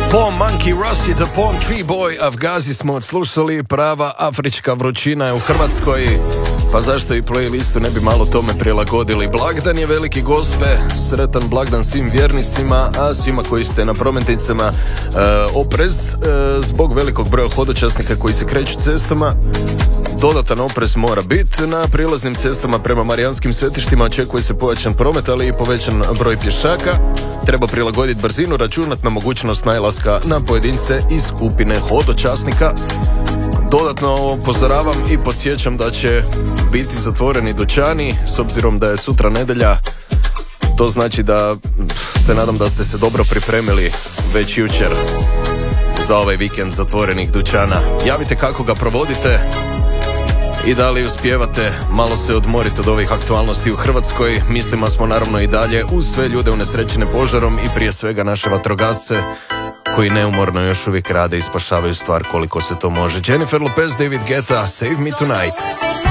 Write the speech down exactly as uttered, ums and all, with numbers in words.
Palm Monkey, Rusty the Palm Tree Boy, Afgazi smo odslušali, prava afrička vrućina je u Hrvatskoj, pa zašto i playlistu ne bi malo tome prilagodili. Blagdan je veliki gospe, sretan blagdan svim vjernicima, a svima koji ste na prometnicama e, oprez, e, zbog velikog broja hodočasnika koji se kreću cestama. Dodatan oprez mora biti. Na prilaznim cestama prema marijanskim svetištima očekuje se povećan promet, ali i povećan broj pješaka. Treba prilagoditi brzinu, računati na mogućnost najlaska na pojedince iz skupine hodočasnika. Dodatno upozoravam i podsjećam da će biti zatvoreni dućani, s obzirom da je sutra nedjelja. To znači da se nadam da ste se dobro pripremili već jučer za ovaj vikend zatvorenih dućana. Javite kako ga provodite i da li uspijevate malo se odmoriti od ovih aktualnosti u Hrvatskoj. Mislimo smo naravno i dalje uz sve ljude unesrećene požarom i prije svega naše vatrogasce koji neumorno još uvijek rade i spašavaju stvar koliko se to može. Jennifer Lopez, David Guetta, Save Me Tonight.